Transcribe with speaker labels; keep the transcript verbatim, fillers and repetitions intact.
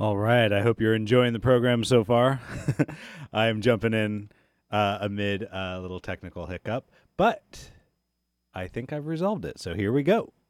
Speaker 1: All right. I hope you're enjoying the program so far. I am jumping in uh, amid a little technical hiccup, but I think I've resolved it. So here we go.